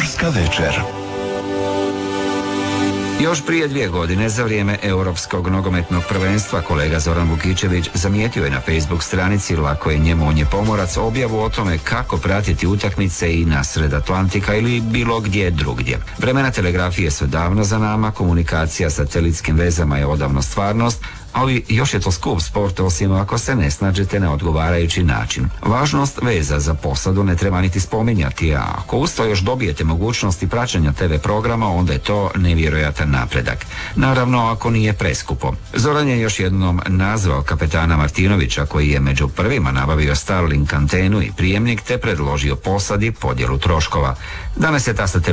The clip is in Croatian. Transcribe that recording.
Primorska večer. Još prije 2 godine za vrijeme Europskog nogometnog prvenstva kolega Zoran Vukičević zamijetio je na Facebook stranici Lako je njemu, on je pomorac objavu o tome kako pratiti utakmice i na sred Atlantika ili bilo gdje drugdje. Vremena telegrafije su davno za nama, komunikacija satelitskim vezama je odavno stvarnost, ali još je to skup sport osim ako se ne snađete na odgovarajući način. Važnost veza za posadu ne treba niti spominjati, a ako uz to još dobijete mogućnosti praćenja TV programa, onda je to nevjerojatan napredak. Naravno, ako nije preskupo. Zoran je još jednom nazvao kapetana Martinovića, koji je među prvima nabavio Starlink antenu i prijemnik te predložio posadi podjelu troškova. Danas je ta